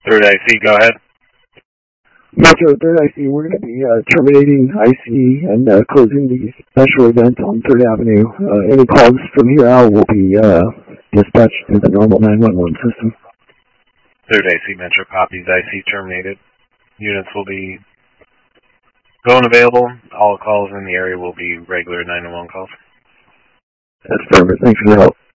Third IC, go ahead. Metro, Third IC, we're going to be terminating IC and closing the special event on 3rd Avenue. Any calls from here out will be dispatched through the normal 911 system. Third IC, Metro copies, IC terminated. Units will be going available. All calls in the area will be regular 911 calls. That's perfect. Thanks for your help.